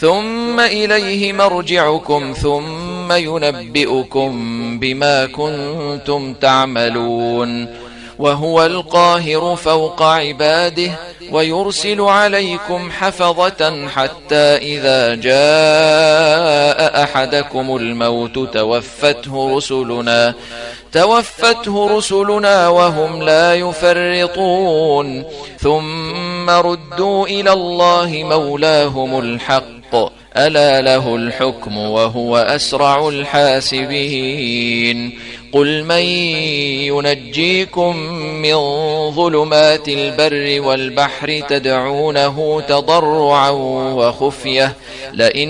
ثم إليه مرجعكم ثم ينبئكم بما كنتم تعملون وهو القاهر فوق عباده ويرسل عليكم حفظة حتى إذا جاء أحدكم الموت توفته رسلنا وهم لا يفرطون ثم ردوا إلى الله مولاهم الحق ألا له الحكم وهو أسرع الحاسبين قل من ينجيكم من ظلمات البر والبحر تدعونه تضرعا وخفية لئن